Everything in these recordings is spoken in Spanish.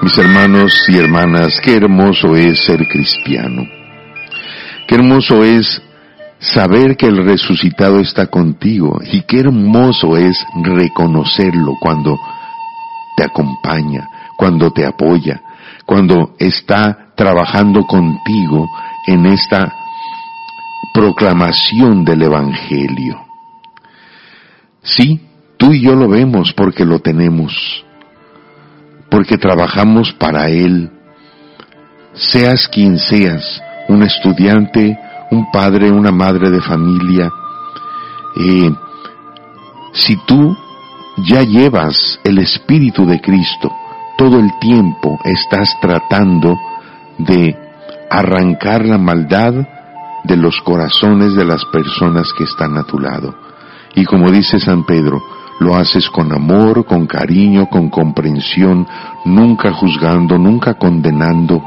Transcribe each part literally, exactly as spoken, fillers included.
Mis hermanos y hermanas, qué hermoso es ser cristiano. Qué hermoso es saber que el resucitado está contigo, y qué hermoso es reconocerlo cuando te acompaña, cuando te apoya, cuando está trabajando contigo en esta proclamación del Evangelio. Sí, tú y yo lo vemos porque lo tenemos, porque trabajamos para Él. Seas quien seas, un estudiante, un padre, una madre de familia, eh, si tú ya llevas el Espíritu de Cristo, todo el tiempo estás tratando de arrancar la maldad de los corazones de las personas que están a tu lado. Y como dice San Pedro, lo haces con amor, con cariño, con comprensión, nunca juzgando, nunca condenando.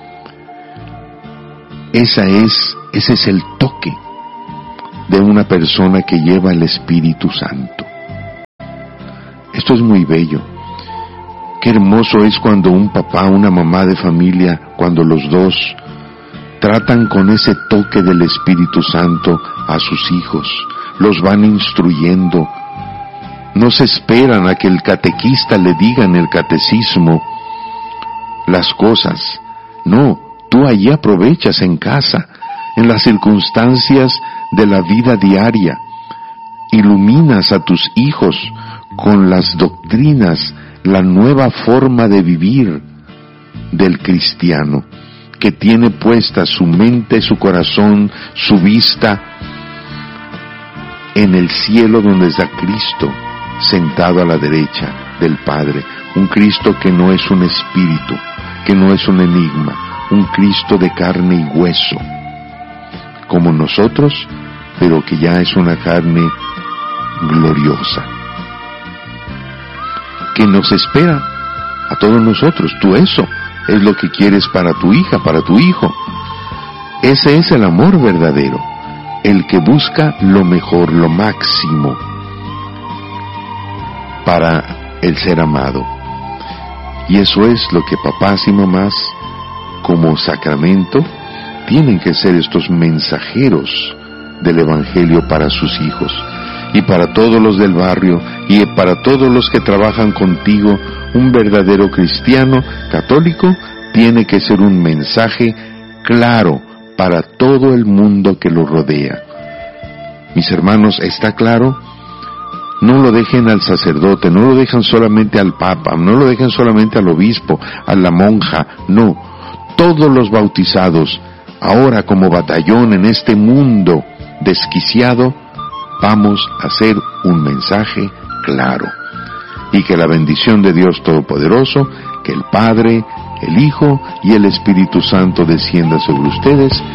Esa es, ese es el toque de una persona que lleva el Espíritu Santo. Esto es muy bello. Qué hermoso es cuando un papá, una mamá de familia, cuando los dos tratan con ese toque del Espíritu Santo a sus hijos, los van instruyendo. No se esperan a que el catequista le diga en el catecismo las cosas. No, tú allí aprovechas en casa, en las circunstancias de la vida diaria. Iluminas a tus hijos con las doctrinas, la nueva forma de vivir del cristiano, que tiene puesta su mente, su corazón, su vista en el cielo donde está Cristo, sentado a la derecha del Padre. Un Cristo que no es un espíritu, que no es un enigma, un Cristo de carne y hueso, como nosotros, pero que ya es una carne gloriosa, que nos espera a todos nosotros. Tú eso es lo que quieres para tu hija, para tu hijo. Ese es el amor verdadero, el que busca lo mejor, lo máximo para el ser amado. Y eso es lo que papás y mamás, como sacramento, tienen que ser estos mensajeros del Evangelio para sus hijos, y para todos los del barrio, y para todos los que trabajan contigo. Un verdadero cristiano católico tiene que ser un mensaje claro para todo el mundo que lo rodea. Mis hermanos, ¿está claro? No lo dejen al sacerdote, no lo dejen solamente al papa, no lo dejen solamente al obispo, a la monja, no. Todos los bautizados, ahora como batallón en este mundo desquiciado, vamos a hacer un mensaje claro. Y que la bendición de Dios Todopoderoso, que el Padre, el Hijo y el Espíritu Santo descienda sobre ustedes